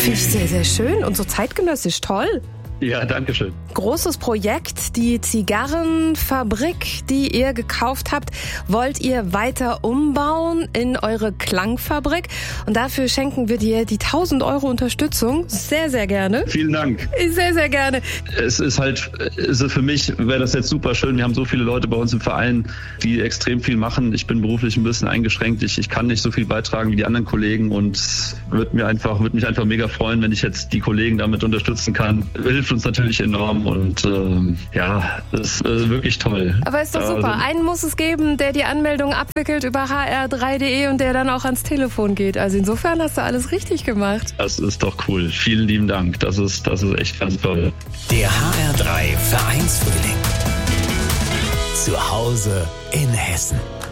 Finde ich sehr, sehr schön und so zeitgenössisch, toll. Ja, danke schön. Großes Projekt, die Zigarrenfabrik, die ihr gekauft habt, wollt ihr weiter umbauen in eure Klangfabrik. Und dafür schenken wir dir die 1.000 € Unterstützung. Sehr, sehr gerne. Vielen Dank. Sehr, sehr gerne. Es ist halt, also für mich wäre das jetzt super schön. Wir haben so viele Leute bei uns im Verein, die extrem viel machen. Ich bin beruflich ein bisschen eingeschränkt. Ich kann nicht so viel beitragen wie die anderen Kollegen und würde mich einfach mega freuen, wenn ich jetzt die Kollegen damit unterstützen kann. Hilft uns natürlich enorm und das ist wirklich toll. Aber ist doch super. Einen muss es geben, der die Anmeldung abwickelt über hr3.de und der dann auch ans Telefon geht. Also insofern hast du alles richtig gemacht. Das ist doch cool. Vielen lieben Dank. Das ist echt ganz toll. Der HR3 Vereinsfrühling. Zu Hause in Hessen.